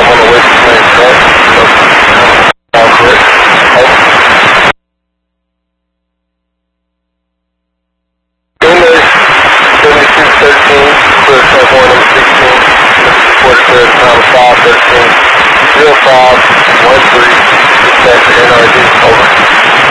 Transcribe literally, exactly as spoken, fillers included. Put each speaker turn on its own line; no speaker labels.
on the way to the truck. So, all correct. Over. Gunday seventy-two thirteen, clear truck one number sixteen. Report clear time five thirteen. zero five one three. Dispatch to N R D. Over.